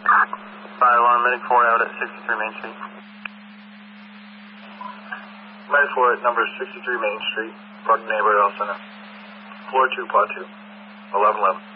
5-1, Medic 4 out at 63 Main Street. Medic 4 at number 63 Main Street, Park Neighborhood Health Center. Floor 2, Pod 2, 1111.